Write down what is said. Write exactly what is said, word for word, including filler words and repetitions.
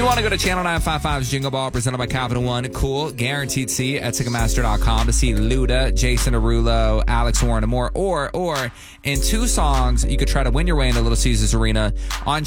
want to go to Channel nine fifty-five's Jingle Ball presented by Capital One, cool. Guaranteed seat at Ticketmaster dot com to see Luda, Jason Derulo, Alex Warren, and more. Or, or in two songs, you could try to win your way into Little Caesars Arena on